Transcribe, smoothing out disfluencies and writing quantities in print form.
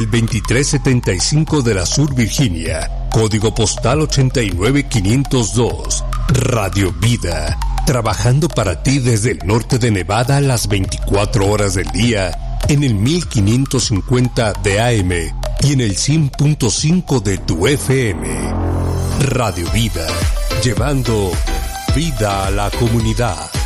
2375 de la Sur Virginia, código postal 89502. Radio Vida, trabajando para ti desde el norte de Nevada las 24 horas del día, en el 1550 de AM y en el 100.5 de tu FM. Radio Vida, llevando vida a la comunidad.